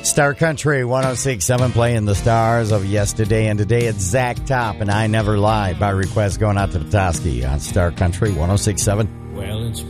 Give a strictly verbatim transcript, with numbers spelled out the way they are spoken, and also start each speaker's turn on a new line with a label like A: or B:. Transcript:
A: Star Country one oh six point seven playing the stars of yesterday and today. It's Zach Top and I Never Lie by request going out to Petoskey on Star Country one oh six point seven.
B: Well, it's